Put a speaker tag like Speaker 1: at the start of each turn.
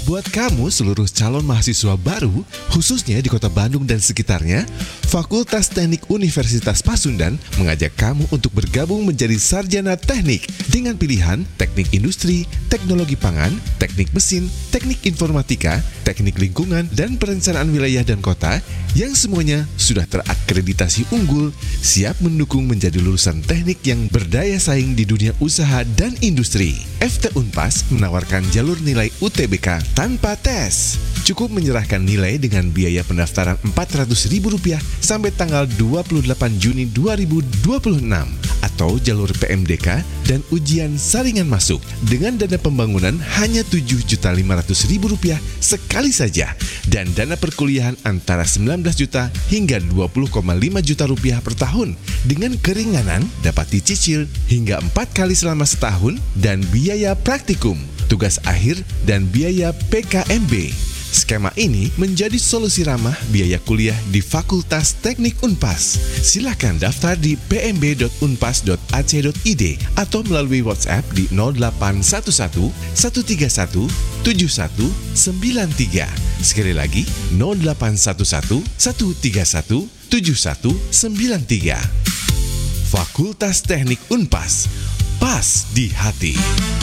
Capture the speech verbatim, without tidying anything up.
Speaker 1: Buat kamu seluruh calon mahasiswa baru, khususnya di kota Bandung dan sekitarnya, Fakultas Teknik Universitas Pasundan mengajak kamu untuk bergabung menjadi sarjana teknik dengan pilihan teknik industri, teknologi pangan, teknik mesin, teknik informatika, teknik lingkungan, dan perencanaan wilayah dan kota yang semuanya sudah terakreditasi unggul, siap mendukung menjadi lulusan teknik yang berdaya saing di dunia usaha dan industri. F T Unpas menawarkan jalur nilai U T B K tanpa tes. Cukup menyerahkan nilai dengan biaya pendaftaran empat ratus ribu rupiah sampai tanggal dua puluh delapan Juni dua ribu dua puluh enam atau jalur P M D K dan ujian saringan masuk dengan dana pembangunan hanya tujuh juta lima ratus ribu rupiah sekali saja dan dana perkuliahan antara sembilan belas juta hingga dua puluh koma lima juta rupiah per tahun dengan keringanan dapat dicicil hingga empat kali selama setahun dan biaya praktikum, tugas akhir, dan biaya P K M B. Skema ini menjadi solusi ramah biaya kuliah di Fakultas Teknik Unpas. Silakan daftar di p m b dot unpas dot a c dot i d atau melalui WhatsApp di nol delapan satu satu satu tiga satu tujuh satu sembilan tiga. Sekali lagi nol delapan satu satu satu tiga satu tujuh satu sembilan tiga. Fakultas Teknik Unpas, pas di hati.